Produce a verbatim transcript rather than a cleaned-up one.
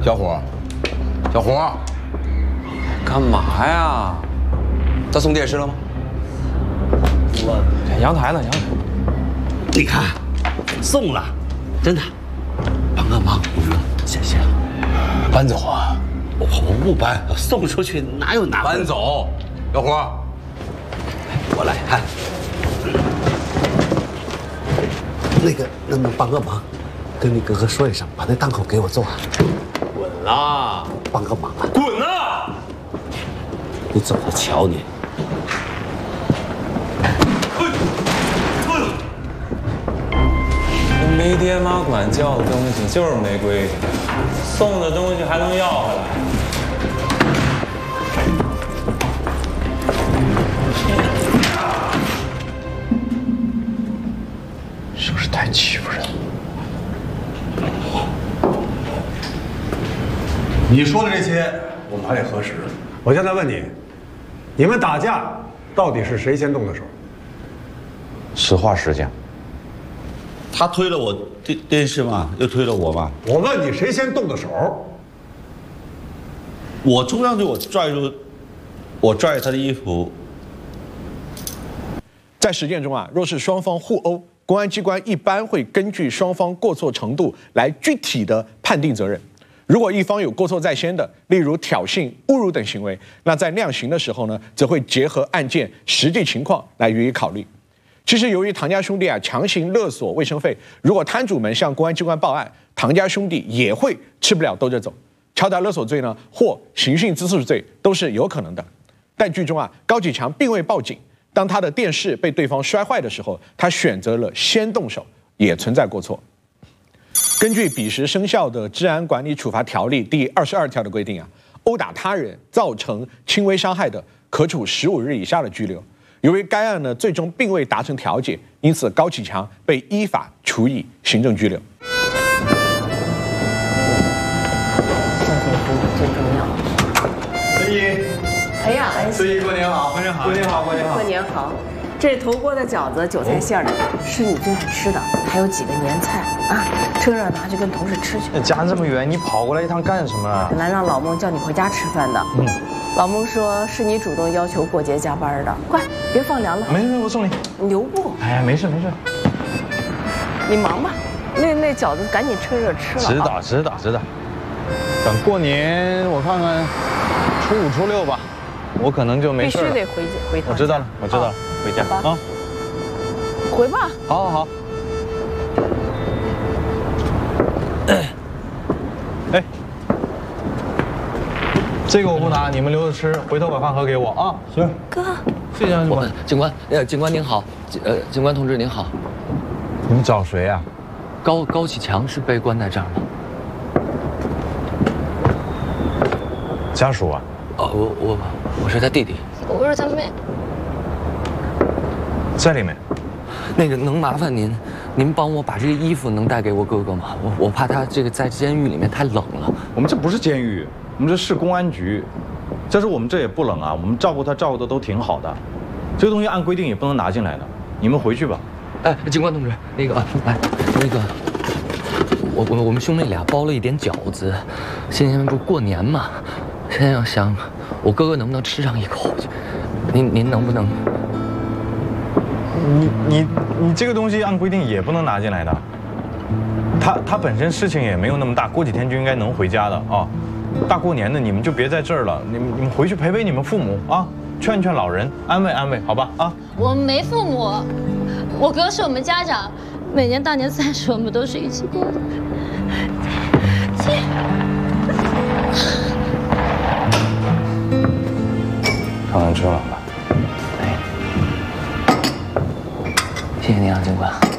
小伙，小伙， 干嘛呀？ 他送电视了吗？ 我阳台呢，阳台。 你看，送了，真的，帮个忙，谢谢。 搬走啊！ 我我不搬，送出去哪有拿？ 搬走，小伙， 我来看。那个，能不能帮个忙？跟你哥哥说一声，把那档口给我做。 滚啦！ 帮个忙啊！ 滚啦！ 你走着瞧你。 没爹妈管教的东西就是没规矩，送的东西还能要回来。 是不是太欺负人了？ 你说的这些，我们还得核实。我现在问你，你们打架到底是谁先动的手？ 实话实讲。 他推了我电电视嘛，又推了我嘛。 我问你，谁先动的手？ 我冲上去，我拽住，我拽他的衣服。 在实践中啊，若是双方互殴，公安机关一般会根据双方过错程度来具体的判定责任。如果一方有过错在先的，例如挑衅、侮辱等行为，那在量刑的时候呢，则会结合案件实际情况来予以考虑。其实，由于唐家兄弟啊强行勒索卫生费，如果摊主们向公安机关报案，唐家兄弟也会吃不了兜着走。敲打勒索罪呢，或刑讯滋事罪都是有可能的。但剧中啊，高启强并未报警，当他的电视被对方摔坏的时候，他选择了先动手，也存在过错。根据彼时生效的《治安管理处罚条例》第二十二条的规定啊，殴打他人造成轻微伤害的，可处十五日以下的拘留。由于该案呢最终并未达成调解，因此高启强被依法处以行政拘留。 孝敬父母最重要。 孙姨， 哎呀，恩孙姨过年好，过年好，过年好，过年好， 过年好。这头锅的饺子，韭菜馅的，是你最爱吃的，还有几个年菜啊，趁热拿去跟同事吃去。 家这么远，你跑过来一趟干什么？ 本来让老孟叫你回家吃饭的，嗯，老孟说是你主动要求过节加班的，快别放凉了。 没事没事，我送你。 留步。 哎呀，没事没事。 你忙吧，那那饺子赶紧趁热吃了。 知道知道知道。等过年我看看，初五初六吧，我可能就没事了。 必须得回回趟。 我知道了，我知道了。回家啊， 回吧。 好，好，好。哎，这个我不拿，你们留着吃，回头把饭盒给我啊。行， 哥， 谢谢警官。 警官，呃，警官您好，呃，警官同志您好。 你们找谁啊？ 高高启强是被关在这儿吗？ 家属啊？ 哦，我我我是他弟弟。 我是他妹。 在里面。 那个能麻烦您，您帮我把这个衣服能带给我哥哥吗？我我怕他这个在监狱里面太冷了。 我们这不是监狱，我们这是公安局。再说我们这也不冷啊，我们照顾他照顾的都挺好的。这个东西按规定也不能拿进来的，你们回去吧。 哎，警官同志，那个来，那个我我我们兄妹俩包了一点饺子，今天不是过年嘛，现在要想我哥哥能不能吃上一口，您您能不能？ 你你你这个东西按规定也不能拿进来的，他他本身事情也没有那么大，过几天就应该能回家的啊。大过年的你们就别在这儿了，你们你们回去陪陪你们父母啊，劝劝老人，安慰安慰，好吧啊。 我们没父母，我哥是我们家长，每年大年三十我们都是一起过的。姐， 上来吃饭吧。 谢谢您啊，警官。